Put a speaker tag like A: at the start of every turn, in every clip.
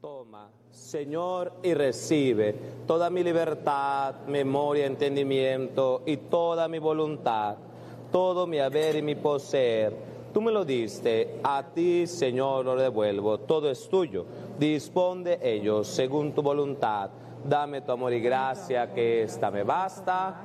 A: Toma, Señor, y recibe toda mi libertad, memoria, entendimiento y toda mi voluntad, todo mi haber y mi poseer. Tú me lo diste, a ti, Señor, lo devuelvo, todo es tuyo. Dispón de ellos según tu voluntad. Dame tu amor y gracia, que esta me basta.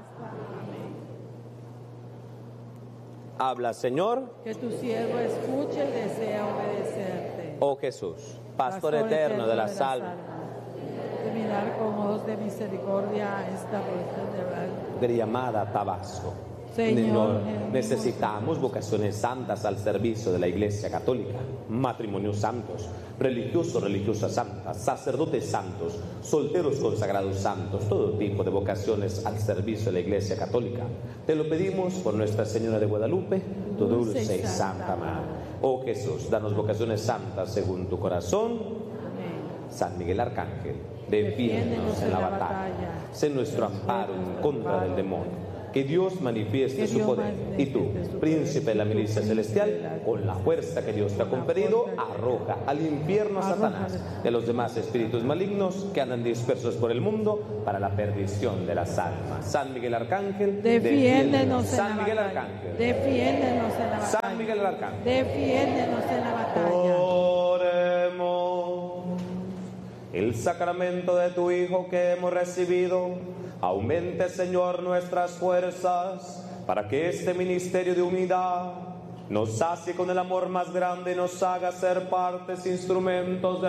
A: Habla, Señor.
B: Que tu siervo escuche y desea obedecerte.
A: Oh Jesús, Pastor eterno de las almas,
B: de mirar con ojos de misericordia esta porción de verdad.
A: de llamada Tabasco.
B: Señor,
A: necesitamos vocaciones santas al servicio de la Iglesia Católica, matrimonios santos, religiosos, religiosas santas, sacerdotes santos, solteros consagrados santos, todo tipo de vocaciones al servicio de la Iglesia Católica. Te lo pedimos por Nuestra Señora de Guadalupe, tu dulce y santa Madre. Oh Jesús, danos vocaciones santas según tu corazón.
B: Amén.
A: San Miguel Arcángel, defiéndenos en la batalla, sé nuestro amparo en contra del demonio. Que Dios manifieste su poder. Y tú, príncipe de la milicia celestial, con la fuerza que Dios te ha conferido, arroja al infierno a Satanás y a los demás espíritus malignos que andan dispersos por el mundo para la perdición de las almas. San Miguel Arcángel,
B: defiéndenos.
A: San Miguel Arcángel,
B: defiéndenos en la batalla.
A: San Miguel Arcángel,
B: defiéndenos en la batalla.
A: Oremos. El sacramento de tu Hijo que hemos recibido aumente, Señor, nuestras fuerzas para que este ministerio de unidad nos sacie con el amor más grande y nos haga ser partes, instrumentos de